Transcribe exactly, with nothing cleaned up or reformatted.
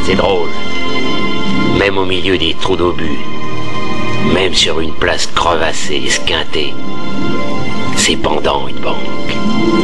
C'est drôle. Même au milieu des trous d'obus, même sur une place crevassée, esquintée, c'est pendant une banque.